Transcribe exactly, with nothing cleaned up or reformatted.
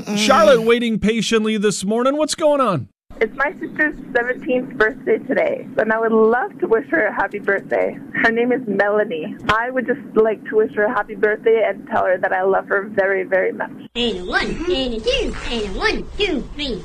Charlotte waiting patiently this morning. What's going on? It's my sister's seventeenth birthday today, and I would love to wish her a happy birthday. Her name is Melanie. I would just like to wish her a happy birthday and tell her that I love her very, very much. And a one, and a two, and a one, two, three.